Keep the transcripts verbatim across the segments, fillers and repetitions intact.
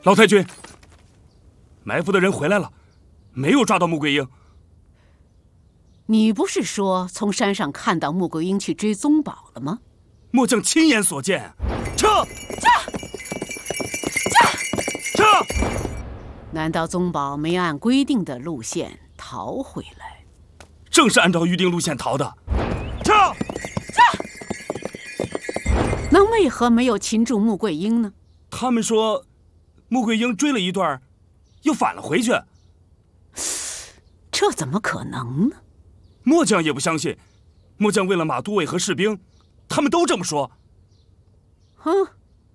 老太君，埋伏的人回来了，没有抓到穆桂英。 你不是说从山上看到穆桂英去追宗宝了吗？ 末将亲眼所见。撤！ 撤！ 撤！撤！ 难道宗宝没按规定的路线逃回来？ 正是按照预定路线逃的。撤！ 撤！那为何没有擒住穆桂英呢？ 他们说，穆桂英追了一段，又返了回去。 这怎么可能呢？ 末将也不相信。末将为了马都尉和士兵，他们都这么说。 哼！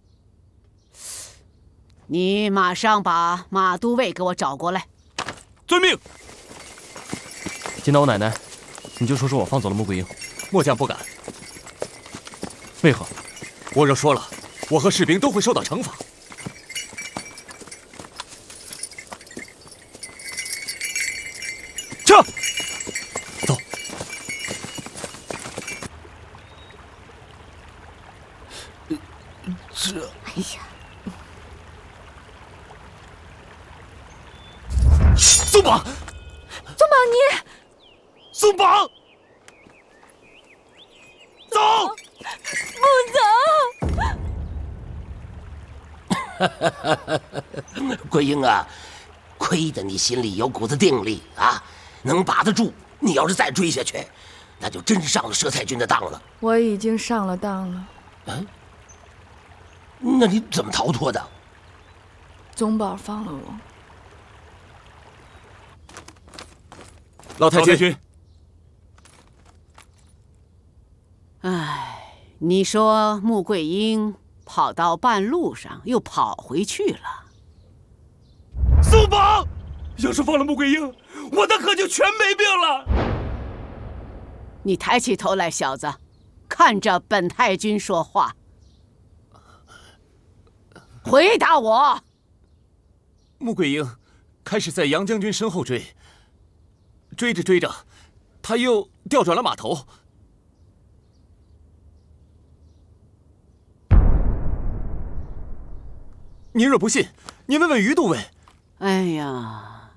你马上把马都尉给我找过来。 遵命。 金刀奶奶，你就说说我放走了穆桂英。 末将不敢。 为何？ 我若说了，我和士兵都会受到惩罚。 撤！ 走。 这…… 哎呀！ 松绑！ 宗宝，你松绑！走！ 不走！桂英啊，亏得你心里有股子定力啊，能把得住。你要是再追下去，那就真上了佘太君的当了。 我已经上了当了。 嗯？那你怎么逃脱的？ 宗宝放了我。 老太君， 哎，你说穆桂英跑到半路上又跑回去了。 松绑！要是放了穆桂英，我的可就全没病了。 你抬起头来，小子，看着本太君说话。回答我。 穆桂英开始在杨将军身后追。追着追着，他又调转了马头。您若不信，您问问于都尉。 哎呀，